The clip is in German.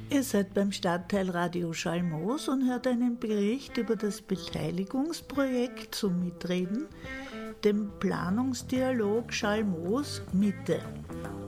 Ihr seid beim Stadtteil Radio Schallmoos und hört einen Bericht über das Beteiligungsprojekt zum Mitreden, dem Planungsdialog Schallmoos Mitte.